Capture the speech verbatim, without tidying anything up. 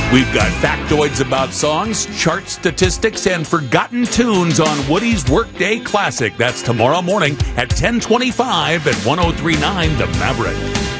We've got factoids about songs, chart statistics, and forgotten tunes on Woody's Workday Classic. That's tomorrow morning at ten twenty-five at ten thirty-nine The Maverick.